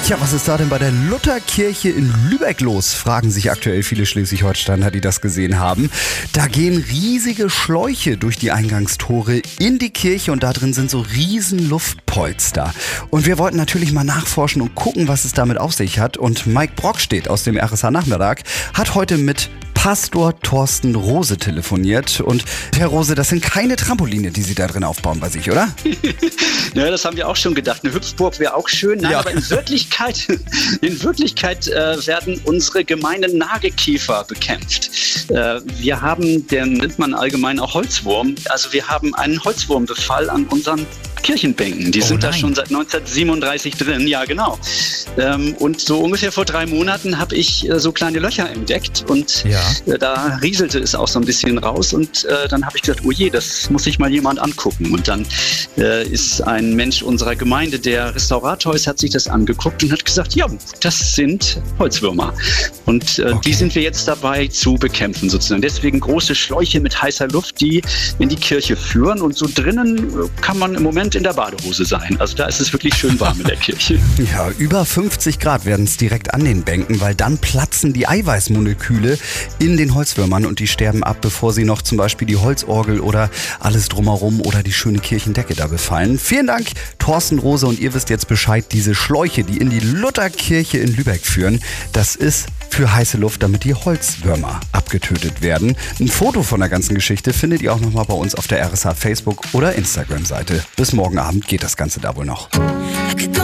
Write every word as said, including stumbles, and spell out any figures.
Tja, was ist da denn bei der Lutherkirche in Lübeck los? Fragen sich aktuell viele Schleswig-Holsteiner, die das gesehen haben. Da gehen riesige Schläuche durch die Eingangstore in die Kirche und da drin sind so riesen Luftpolster. Und wir wollten natürlich mal nachforschen und gucken, was es damit auf sich hat. Und Mike Brockstedt aus dem R S H-Nachmittag hat heute mit Pastor Thorsten Rose telefoniert. Und Herr Rose, das sind keine Trampoline, die Sie da drin aufbauen bei sich, oder? Ja, das haben wir auch schon gedacht. Eine Hüpfburg wäre auch schön. Nein, ja. aber in Wirklichkeit, in Wirklichkeit äh, werden unsere gemeinen Nagelkäfer bekämpft. Äh, wir haben, den nennt man allgemein auch Holzwurm. Also wir haben einen Holzwurmbefall an unseren Kirchenbänken. Die oh sind nein. da schon seit neunzehnhundertsiebenunddreißig drin. Ja, genau. Ähm, und so ungefähr vor drei Monaten habe ich äh, so kleine Löcher entdeckt und ja. äh, da rieselte es auch so ein bisschen raus und äh, dann habe ich gesagt, oh je, das muss sich mal jemand angucken. Und dann äh, ist ein Mensch unserer Gemeinde, der Restaurator ist, hat sich das angeguckt und hat gesagt, ja, das sind Holzwürmer. Und äh, okay. die sind wir jetzt dabei zu bekämpfen sozusagen. Deswegen große Schläuche mit heißer Luft, die in die Kirche führen und so drinnen äh, kann man im Moment in der Badehose sein. Also da ist es wirklich schön warm in der Kirche. Ja, über fünfzig Grad werden es direkt an den Bänken, weil dann platzen die Eiweißmoleküle in den Holzwürmern und die sterben ab, bevor sie noch zum Beispiel die Holzorgel oder alles drumherum oder die schöne Kirchendecke da befallen. Vielen Dank, Thorsten Rose, und ihr wisst jetzt Bescheid, diese Schläuche, die in die Lutherkirche in Lübeck führen, das ist für heiße Luft, damit die Holzwürmer abgetötet werden. Ein Foto von der ganzen Geschichte findet ihr auch nochmal bei uns auf der R S H Facebook- oder Instagram-Seite. Bis morgen Abend geht das Ganze da wohl noch.